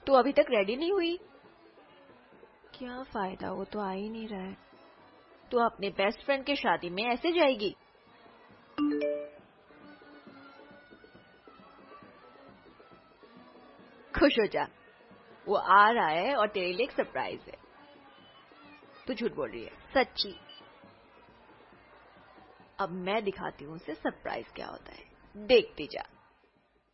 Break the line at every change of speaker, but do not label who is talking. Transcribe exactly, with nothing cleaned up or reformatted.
तू अभी तक रेडी नहीं हुई? क्या फायदा, वो तो आ ही नहीं रहा है। तू अपने बेस्ट फ्रेंड की शादी में ऐसे जाएगी? खुश हो जा, वो आ रहा है और तेरे लिए एक सरप्राइज है। तू झूठ बोल रही है। सच्ची। अब मैं दिखाती हूँ उसे सरप्राइज क्या होता है, देखती जा।